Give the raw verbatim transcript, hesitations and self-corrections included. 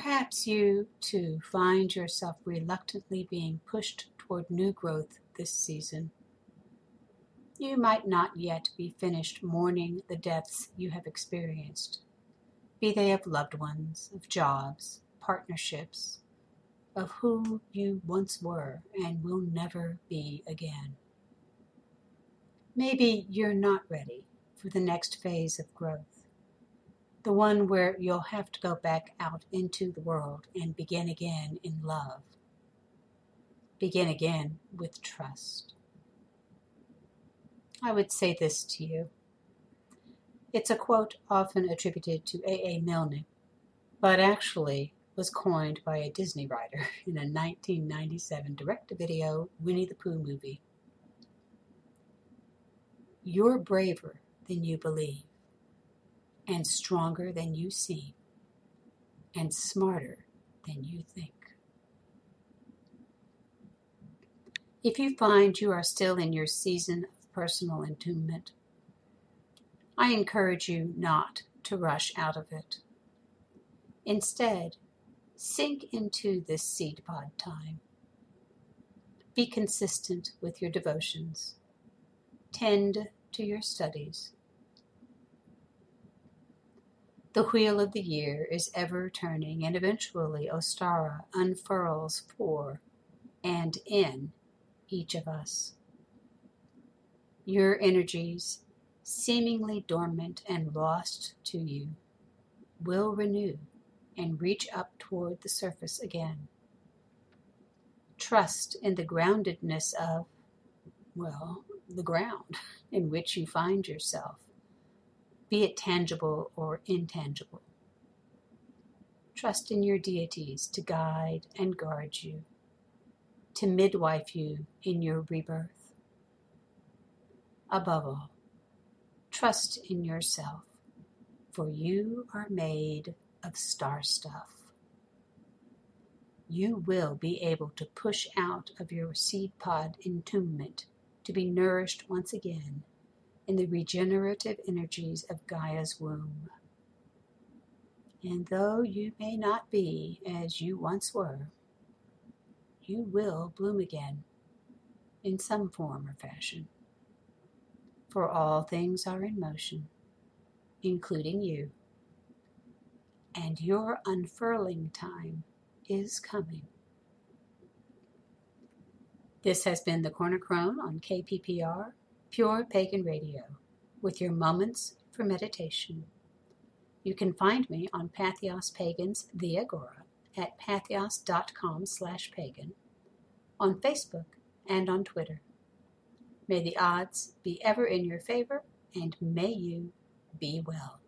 Perhaps you, too, find yourself reluctantly being pushed toward new growth this season. You might not yet be finished mourning the deaths you have experienced, be they of loved ones, of jobs, partnerships, of who you once were and will never be again. Maybe you're not ready for the next phase of growth, the one where you'll have to go back out into the world and begin again in love. Begin again with trust. I would say this to you. It's a quote often attributed to A A. Milne, but actually was coined by a Disney writer in a nineteen ninety-seven direct-to-video Winnie the Pooh movie. You're braver than you believe, and stronger than you seem, and smarter than you think. If you find you are still in your season of personal entombment, I encourage you not to rush out of it. Instead, sink into this seed pod time. Be consistent with your devotions. Tend to your studies. The wheel of the year is ever turning, and eventually Ostara unfurls for and in each of us. Your energies, seemingly dormant and lost to you, will renew and reach up toward the surface again. Trust in the groundedness of, well, the ground in which you find yourself, be it tangible or intangible. Trust in your deities to guide and guard you, to midwife you in your rebirth. Above all, trust in yourself, for you are made of star stuff. You will be able to push out of your seed pod entombment to be nourished once again in the regenerative energies of Gaia's womb. And though you may not be as you once were, you will bloom again in some form or fashion. For all things are in motion, including you, and your unfurling time is coming. This has been the Corner Crone on K P P R, Pure Pagan Radio, with your moments for meditation. You can find me on Patheos Pagans, the Agora, at patheos.com slash pagan, on Facebook and on Twitter. May the odds be ever in your favor, and may you be well.